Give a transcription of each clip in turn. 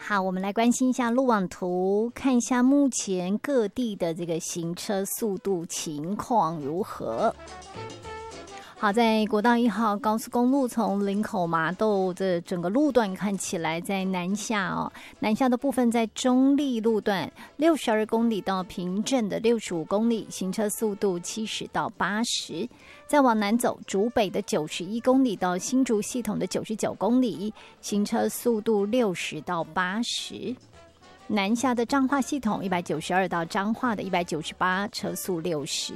好，我们来关心一下路网图，看一下目前各地的这个行车速度情况如何。好，在国道1号高速公路从林口麻豆的整个路段看起来，在南下南下的部分在中立路段62公里到平镇的65公里，行车速度70到80。再往南走，竹北的91公里到新竹系统的99公里，行车速度60到80。南下的彰化系统192到彰化的198，车速60。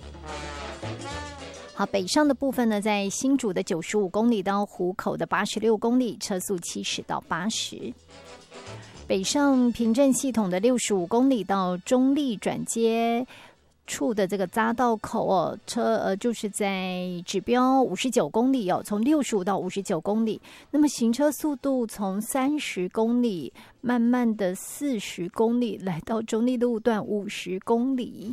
好，北上的部分呢，在新竹的95公里到湖口的86公里，车速70到80。北上平镇系统的65公里到中立转接处的这个匝道口就是在指标59公里从65到59公里，那么行车速度从30公里慢慢的40公里来到中立路段50公里。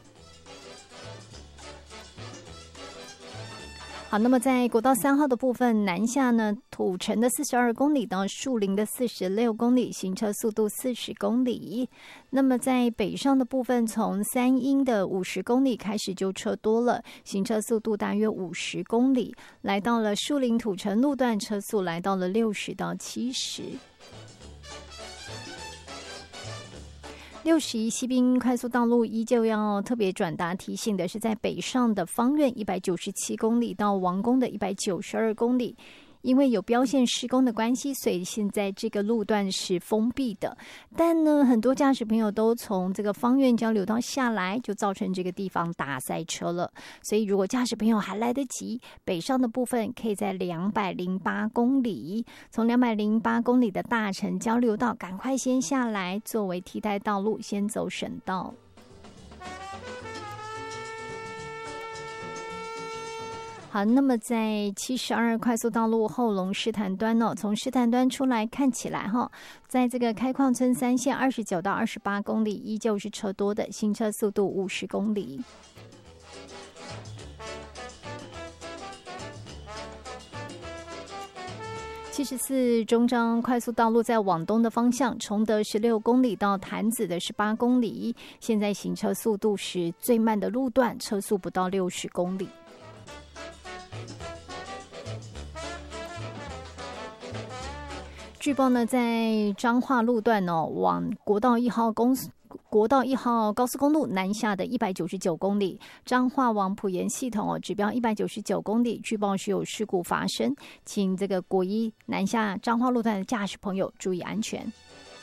好，那么在国道3号的部分，南下呢，土城的42公里到树林的46公里，行车速度40公里。那么在北上的部分，从三鶯的50公里开始就车多了，行车速度大约50公里，来到了树林土城路段，车速来到了60到70。61西滨快速道路依旧要特别转达提醒的是，在北上的芳苑197公里到王宫的192公里，因为有标线施工的关系，所以现在这个路段是封闭的。但呢，很多驾驶朋友都从这个芳苑交流道下来，就造成这个地方大塞车了。所以如果驾驶朋友还来得及，北上的部分可以在208公里，从208公里的大城交流道赶快先下来，作为替代道路，先走省道。好，那么在72快速道路后龙狮潭端从狮潭端出来看起来在这个开矿村3线29到28公里依旧是车多的，行车速度50公里。74中彰快速道路在往东的方向，崇德16公里到潭子的18公里，现在行车速度是最慢的路段，车速不到60公里。据报呢，在彰化路段往国道1号高速公路南下的199公里，彰化往埔盐系统指标199公里，据报是有事故发生，请这个国一南下彰化路段的驾驶朋友注意安全。